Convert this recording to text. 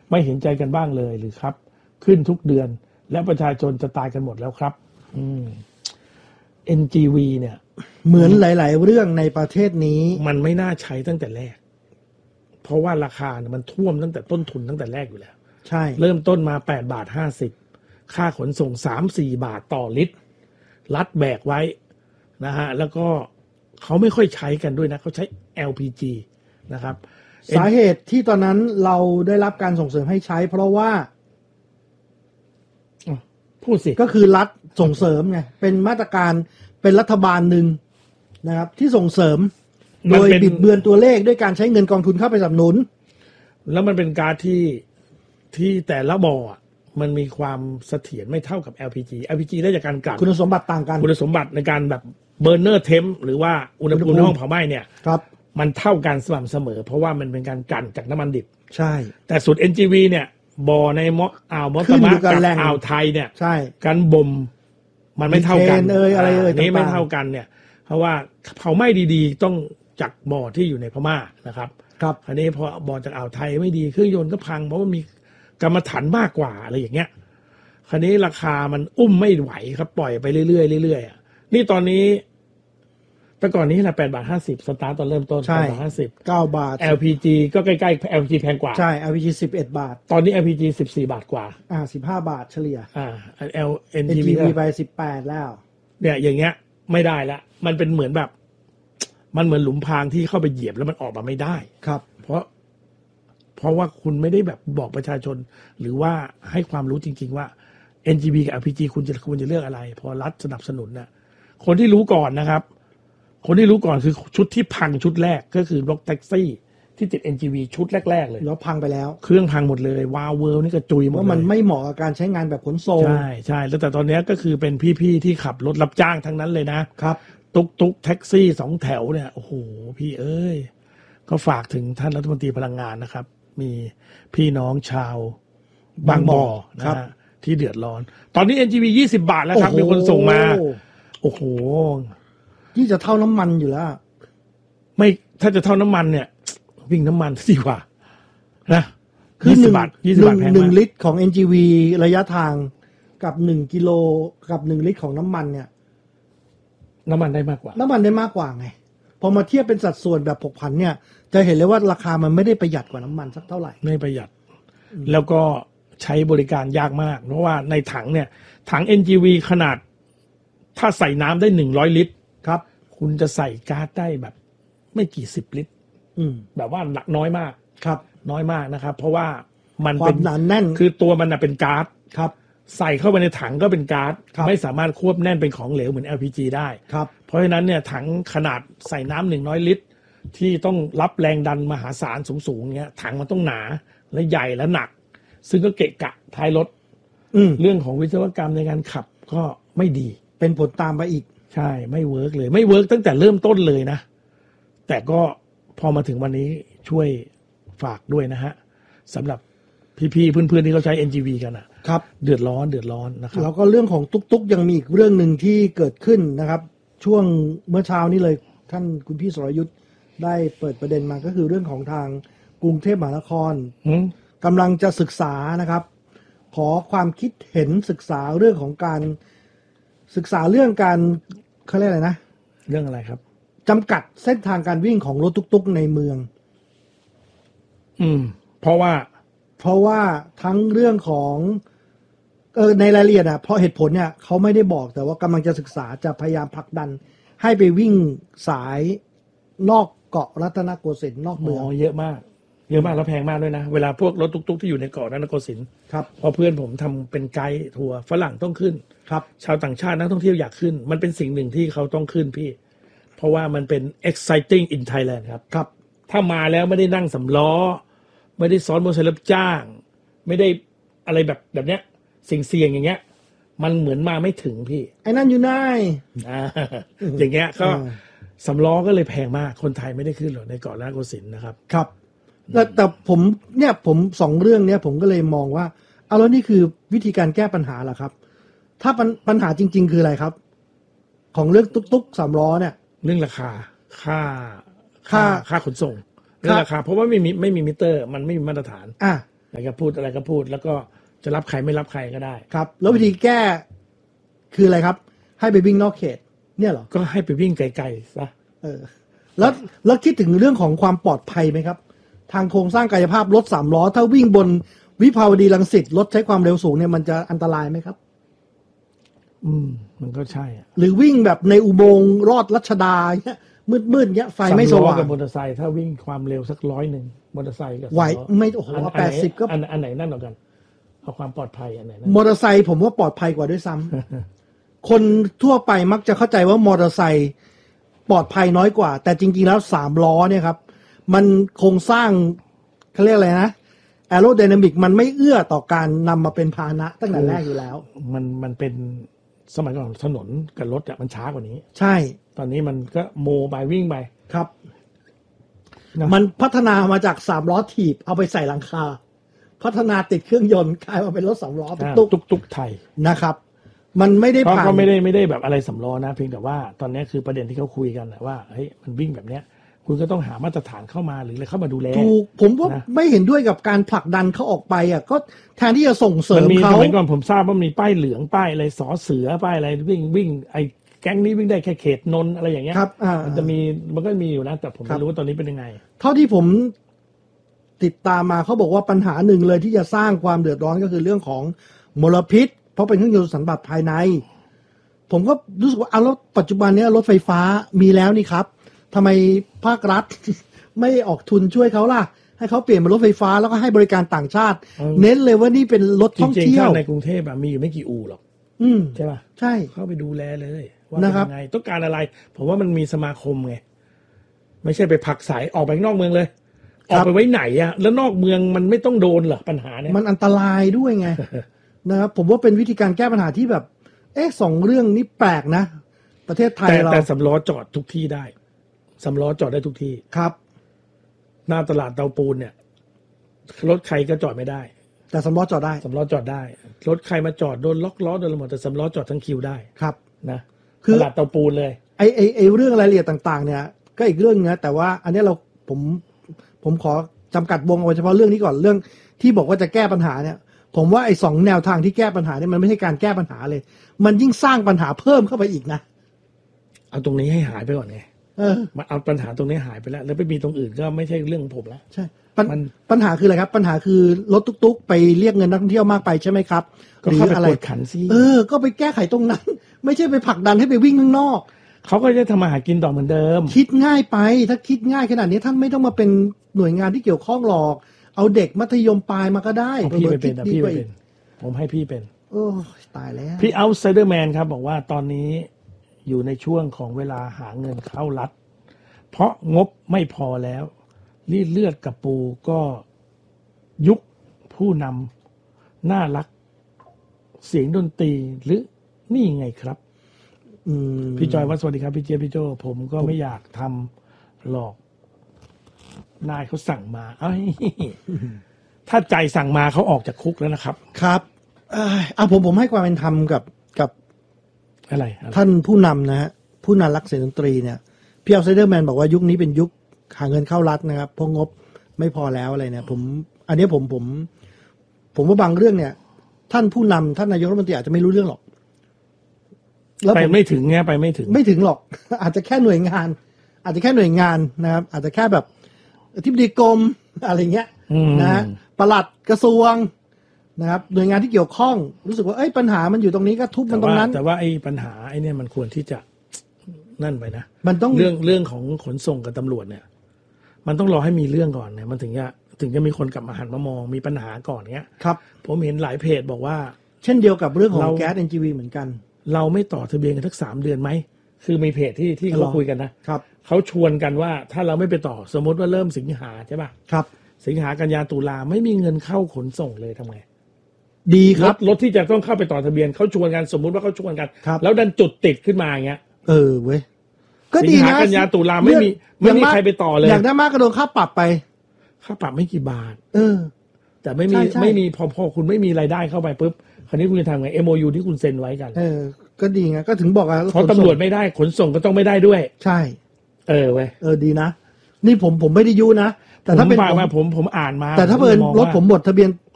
ไม่เห็นใจกันบ้างเลยหรือครับขึ้นทุกเดือนและประชาชนจะตายกันหมดแล้วครับNGV เนี่ยเหมือนหลายๆเรื่องในประเทศนี้มันไม่น่าใช้ตั้งแต่แรกเพราะว่าราคามันท่วมตั้งแต่ต้นทุนตั้งแต่แรกอยู่แล้วใช่เริ่มต้นมา8.50 ค่าขนส่ง 3-4 บาทต่อลิตรรัดแบกไว้นะฮะแล้วก็เขาไม่ค่อยใช้กันด้วยนะเขาใช้ LPG นะครับสาเหตุที่ตอนนั้นเราได้รับการส่งเสริมให้ใช้ เพราะว่าพูดสิก็คือรัฐส่งเสริมไงเป็นมาตรการเป็นรัฐบาลหนึ่งนะครับที่ส่งเสริมโดยบิดเบือนตัวเลขด้วยการใช้เงินกองทุนเข้าไปสนับสนุนแล้วมันเป็นการที่แต่ละบ่อมันมีความเสถียรไม่เท่ากับ LPG ได้จากการกลั่นคุณสมบัติต่างกันคุณสมบัติในการแบบเบอร์เนอร์เทมหรือว่าอุณหภูมิในห้องเผาไหม้เนี่ยครับมันเท่ากันสม่ำเสมอเพราะว่ามันเป็นการกลั่นจากน้ำมันดิบใช่แต่สูตร NGV เนี่ยบ่อในอ่าวมอตมะกับอ่าวไทยเนี่ยใช่การบ่มมันไม่เท่ากันอะไรนี้ไม่เท่ากันเนี่ยเพราะว่าเผาไหม้ดีๆต้องจากบ่อที่อยู่ในพม่านะครับครับอันนี้พอบ่อจากอ่าวไทยไม่ดีเครื่องยนต์ก็พังเพราะว่ามีกรรมฐานมากกว่าอะไรอย่างเงี้ยคราวนี้ราคามันอุ้มไม่ไหวครับปล่อยไปเรื่อยๆเรื่อยๆนี่ตอนนี้แต่ก่อนนี้แหละ8.50 สตาร์ตตอนเริ่มต้น 8.50 9 บาท LPG ก็ใกล้ๆ LPG แพงกว่าใช่ LPG 11 บาทตอนนี้ LPG 14 บาทกว่า 15 บาทเฉลี่ย NGV ไป18แล้วเนี่ยอย่างเงี้ยไม่ได้ละมันเป็นเหมือนแบบมันเหมือนหลุมพรางที่เข้าไปเหยียบแล้วมันออกมาไม่ได้ครับเพราะว่าคุณไม่ได้แบบบอกประชาชนหรือว่าให้ความรู้จริงๆว่า NGV กับ LPG คุณจะเลือกอะไรพอรัฐสนับสนุนนะคนที่รู้ก่อนนะครับคนที่รู้ก่อนคือชุดที่พังชุดแรกก็คือรถแท็กซี่ที่ติด NGV ชุดแรกๆเลยแล้วพังไปแล้วเครื่องพังหมดเลยวาล์วเวิร์นี่ก็จุยหมดเลยว่ามันไม่เหมาะกับการใช้งานแบบขนส่งใช่แล้วแต่ตอนนี้ก็คือเป็นพี่ๆที่ขับรถรับจ้างทั้งนั้นเลยนะครับตุ๊กแท็กซี่2 แถวเนี่ยโอ้โหพี่เอ้ยก็ฝากถึงท่านรัฐมนตรีพลังงานนะครับมีพี่น้องชาวบางบ่อนะฮะที่เดือดร้อนตอนนี้ NGV 20 บาทแล้วครับมีคนส่งมาโอ้โหที่จะเท่าน้ำมันอยู่แล้วไม่ถ้าจะเท่าน้ำมันเนี่ยวิ่งน้ำมันดีกว่านะคือ 20 บาท20 บาทแพงมาก 1 ลิตรของ NGV ระยะทางกับ1 กิโลกับ1 ลิตรของน้ำมันเนี่ยน้ำมันได้มากกว่าไงพอมาเทียบเป็นสัดส่วนแบบผกผันเนี่ยจะเห็นเลยว่าราคามันไม่ได้ประหยัดกว่าน้ำมันสักเท่าไหร่ไม่ประหยัดแล้วก็ใช้บริการยากมากเพราะว่าในถังเนี่ยถัง NGV ขนาดถ้าใส่น้ำได้100 ลิตรครับคุณจะใส่ก๊าซได้แบบไม่กี่10 ลิตรแบบว่าหนักน้อยมากครับน้อยมากนะครับเพราะว่ามันเป็นหนาแน่นคือตัวมันเป็นก๊าซครับใส่เข้าไปในถังก็เป็นก๊าซไม่สามารถควบแน่นเป็นของเหลวเหมือน LPG ได้ครับเพราะฉะนั้นเนี่ยถังขนาดใส่น้ำ100 ลิตรที่ต้องรับแรงดันมหาศาลสูงๆเงี้ยถังมันต้องหนาและใหญ่และหนักซึ่งก็เกะกะท้ายรถเรื่องของวิศวกรรมในการขับก็ไม่ดีเป็นผลตามไปอีกใช่ไม่เวิร์กเลยไม่เวิร์กตั้งแต่เริ่มต้นเลยนะแต่ก็พอมาถึงวันนี้ช่วยฝากด้วยนะฮะสำหรับพี่ๆเพื่อนๆที่เขาใช้ NGV กันนะครับเดือดร้อนนะครับแล้วก็เรื่องของตุ๊กยังมีอีกเรื่องหนึ่งที่เกิดขึ้นนะครับช่วงเมื่อเช้านี้เลยท่านคุณพี่สรยุทธได้เปิดประเด็นมาก็คือเรื่องของทางกรุงเทพมหานครกำลังจะศึกษานะครับขอความคิดเห็นศึกษาเรื่องของการศึกษาเรื่องการเขาเรียกอะไรนะเรื่องอะไรครับจำกัดเส้นทางการวิ่งของรถตุ๊กในเมืองเพราะว่าทั้งเรื่องของในรายละเอียดเพราะเหตุผลเนี่ยเขาไม่ได้บอกแต่ว่ากำลังจะศึกษาจะพยายามผลักดันให้ไปวิ่งสายนอกเกาะรัตนโกสินทร์นอกเมืองเยอะมากแล้วแพงมากด้วยนะเวลาพวกรถตุ๊กที่อยู่ในเกาะรัตนโกสินทร์ครับพอเพื่อนผมทำเป็นไกด์ทัวร์ฝรั่งต้องขึ้นครับชาวต่างชาตินักท่องเที่ยวอยากขึ้นมันเป็นสิ่งหนึ่งที่เขาต้องขึ้นพี่เพราะว่ามันเป็น exciting in Thailand ครับถ้ามาแล้วไม่ได้นั่งสำล้อไม่ได้ซ้อนมอเตอร์ไซค์รับจ้างไม่ได้อะไรแบบเนี้ยเสี่ยงอย่างเงี้ยมันเหมือนมาไม่ถึงพี่ไอ้นั่นอยู่ไหนอย่างเงี้ยก็สำล้อก็เลยแพงมากคนไทยไม่ได้ขึ้นหรอกในเกาะรัตนโกสินทร์นะครับครับแต่ผม2 เรื่องเนี้ยผมก็เลยมองว่าเอาแล้วนี่คือวิธีการแก้ปัญหาเหรอครับถ้าปัญหาจริงๆคืออะไรครับของเรื่องตุ๊ก3 ล้อเนี่ยเรื่องราคาค่าขนส่งเรื่องราคาเพราะว่าไม่มีมิเตอร์มันไม่มีมาตรฐานอยากจะพูดอะไรก็พูด แล้วก็จะรับใครไม่รับใครก็ได้ครับแล้ววิธีแก้คืออะไรครับให้ไปวิ่งนอกเขตเนี่ยเหรอก็ให้ไปวิ่งไกลๆซะแล้วคิดถึงเรื่องของความปลอดภัยไหมครับทางโครงสร้างกายภาพรถ3 ล้อถ้าวิ่งบนวิภาวดีรังสิตรถใช้ความเร็วสูงเนี่ยมันจะอันตรายไหมครับมันก็ใช่หรือวิ่งแบบในอุโมงค์รอดรัชดาเงี้ยมืดๆเงี้ยไฟไม่สว่างกับมอเตอร์ไซค์ถ้าวิ่งความเร็วสัก100มอเตอร์ไซค์กับไหวไม่โอ้โห80ก็อันไหนนั่นเหมือนกันเอาความปลอดภัยอันไหนมอเตอร์ไซค์ผมว่าปลอดภัยกว่าด้วยซ้ำคนทั่วไปมักจะเข้าใจว่ามอเตอร์ไซค์ปลอดภัยน้อยกว่าแต่จริงๆแล้ว3 ล้อเนี่ยครับมันโครงสร้างเขาเรียกอะไรนะแอโรไดนามิกมันไม่เอื้อต่อการนำมาเป็นพาหนะตั้งแต่แรกอยู่แล้วมันเป็นสมัยก่อนถนนกับรถอะมันช้ากว่านี้ใช่ตอนนี้มันก็โมไปวิ่งไปครับมันพัฒนามาจาก3 ล้อถีบเอาไปใส่หลังคาพัฒนาติดเครื่องยนต์กลายมาเป็นรถ3 ล้อตุ๊กไทยนะครับมันไม่ได้ผ่านก็ไม่ได้แบบอะไรสำล้อนะเพียงแต่ว่าตอนนี้คือประเด็นที่เขาคุยกันว่าเฮ้ยมันวิ่งแบบเนี้ยคุณก็ต้องหามาตรฐานเข้ามาหรืออะไรเข้ามาดูแลถูกผมว่าไม่เห็นด้วยกับการผลักดันเขาออกไปอ่ะก็แทนที่จะส่งเสริมเขาสมัยก่อนผมทราบว่ามีป้ายเหลืองป้ายอะไรสอเสือป้ายอะไรวิ่งไอ้แก๊งนี้วิ่งได้แค่เขตนนท์อะไรอย่างเงี้ยครับมันก็มีอยู่นะแต่ผมไม่รู้ว่าตอนนี้เป็นยังไงเท่าที่ผมติดตามมาเขาบอกว่าปัญหาหนึ่งเลยที่จะสร้างความเดือดร้อนก็คือเรื่องของมลพิษเพราะเป็นเครื่องยนต์สันดาปภายในผมก็รู้สึกว่าแล้วปัจจุบันนี้รถไฟฟ้ามีแล้วนี่ครับทำไมภาครัฐ ไม่ออกทุนช่วยเขาล่ะให้เขาเปลี่ยนเป็นรถไฟฟ้าแล้วก็ให้บริการต่างชาติเน้นเลยว่านี่เป็นรถท่องเที่ยวในกรุงเทพมีอยู่ไม่กี่อู่หรอกใช่ป่ะใช่เข้าไปดูแลเลยว่าเป็นยังไงต้องการอะไรผมว่ามันมีสมาคมไงไม่ใช่ไปผลักสายออกไปนอกเมืองเลยออกไปไว้ไหนอะแล้วนอกเมืองมันไม่ต้องโดนเหรอปัญหาเนี่ยมันอันตรายด้วยไง นะครับผมว่าเป็นวิธีการแก้ปัญหาที่แบบ2 เรื่องนี้แปลกนะประเทศไทยเราแต่3 ล้อจอดทุกที่ได้3 ล้อจอดได้ทุกที่ครับหน้าตลาดเตาปูนเนี่ยรถใครก็จอดไม่ได้แต่3 ล้อจอดได้ 3 ล้อจอดได้รถใครมาจอดโดนล็อกล้อโดนระเบิดแต่3 ล้อจอดทั้งคิวได้ครับนะคือตลาดเตาปูนเลยไอเรื่องรายละเอียดต่างๆเนี่ยก็อีกเรื่องนะแต่ว่าอันนี้ผมขอจำกัดวงเอาไว้เฉพาะเรื่องนี้ก่อนเรื่องที่บอกว่าจะแก้ปัญหาเนี่ยผมว่าไอ้2 แนวทางที่แก้ปัญหาเนี่ยมันไม่ใช่การแก้ปัญหาเลยมันยิ่งสร้างปัญหาเพิ่มเข้าไปอีกนะเอาตรงนี้ให้หายไปก่อนไงมาเอาปัญหาตรงนี้หายไปแล้วไปมีตรงอื่นก็ไม่ใช่เรื่องของผมแล้วใช่ปัญหาคืออะไรครับปัญหาคือรถตุ๊กๆไปเรียกเงินนักท่องเที่ยวมากไปใช่ไหมครับก็เข้าไปกดขันซิก็ไปแก้ไขตรงนั้นไม่ใช่ไปผลักดันให้ไปวิ่งข้างนอกเขาก็จะทำมาหากินต่อเหมือนเดิมคิดง่ายไปถ้าคิดง่ายขนาดนี้ท่านไม่ต้องมาเป็นหน่วยงานที่เกี่ยวข้องหรอกเอาเด็กมัธยมปลายมาก็ได้พี่ไปเป็นพี่ไปเป็นผมให้พี่เป็นโอ้ตายแล้วพี่เอาไซเดอร์แมนครับบอกว่าตอนนี้อยู่ในช่วงของเวลาหาเงินเข้ารัฐเพราะงบไม่พอแล้วรีดเลือดกับปูก็ยุคผู้นำน่ารักเสียงดนตรีหรือนี่ไงครับพี่จอยวัดสวัสดีครับพี่เจี๊ยบพี่โจผมก็ไม่อยากทำหรอกนายเขาสั่งมาถ้าใจสั่งมาเขาออกจากคุกแล้วนะครับครับผมให้ความเป็นธรรมกับอะไรท่านผู้นำนะฮะผู้นำรักเสียงดนตรีเนี่ยพี่เอาไซเดอร์แมนบอกว่ายุคนี้เป็นยุคหาเงินเข้ารัฐนะครับเพราะงบไม่พอแล้วอะไรเนี่ยอันนี้ผมว่าบางเรื่องเนี่ยท่านผู้นำท่านนายกรัฐมนตรีอาจจะไม่รู้เรื่องหรอกแล้วไปไม่ถึงไงไปไม่ถึงหรอกอาจจะแค่หน่วยงานนะครับอาจจะแค่แบบอธิบดีกรมอะไรเงี้ยนะปลัดกระทรวงนะครับหน่วยงานที่เกี่ยวข้องรู้สึกว่าปัญหามันอยู่ตรงนี้ก็ทุบมันตรงนั้นแต่ว่าไอ้ปัญหาไอ้เนี่ยมันควรที่จะนั่นไปนะมันต้องเรื่องของขนส่งกับตำรวจเนี่ยมันต้องรอให้มีเรื่องก่อนเนี่ยมันถึงจะมีคนกลับมาหันมามองมีปัญหาก่อนเงี้ยครับผมเห็นหลายเพจบอกว่าเช่นเดียวกับเรื่องของแก๊ส NGV เหมือนกันเราไม่ต่อทะเบียนกันสัก3 เดือนไหมคือมีเพจที่เขาคุยกันนะครับเขาชวนกันว่าถ้าเราไม่ไปต่อสมมติว่าเริ่มสิงหาใช่ป่ะครับสิงหากันยาตุลาไม่มีเงินเข้าขนส่งเลยทำไงดีครับรถที่จะต้องเข้าไปต่อทะเบียนเขาชวนกันสมมุติว่าเขาชวนกันแล้วดันจุดติดขึ้นมาอย่างเงี้ยเว้ยก็ดีนะกันยาตุลาไม่มีใครไปต่อเลยอย่างได้มากก็โดนค่าปรับไปค่าปรับไม่กี่บาทแต่ไม่มีพอคุณไม่มีรายได้เข้าไปปุ๊บคราวนี้คุณจะทำไง MOU ที่คุณเซ็นไว้กันก็ดีไงก็ถึงบอกเพราะตำรวจไม่ได้ขนส่งก็ต้องไม่ได้ด้วยใช่เว้ยดีนะนี่ผมไม่ได้ยุนะแต่ถ้าเป็นผมอ่านมาแต่ถ้าเป็นรถผมหมดทะเบียน